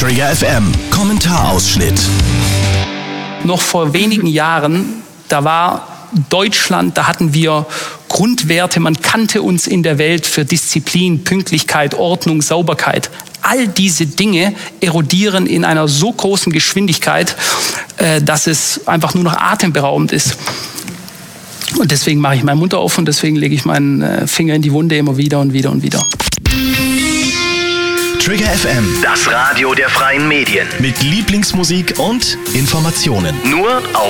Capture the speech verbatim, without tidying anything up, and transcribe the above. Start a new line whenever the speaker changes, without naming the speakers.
Trigger F M, Kommentarausschnitt.
Noch vor wenigen Jahren, da war Deutschland, da hatten wir Grundwerte, man kannte uns in der Welt für Disziplin, Pünktlichkeit, Ordnung, Sauberkeit. All diese Dinge erodieren in einer so großen Geschwindigkeit, dass es einfach nur noch atemberaubend ist. Und deswegen mache ich meinen Mund auf und deswegen lege ich meinen Finger in die Wunde immer wieder und wieder und wieder.
Trigger F M,
das Radio der freien Medien.
Mit Lieblingsmusik und Informationen.
Nur auf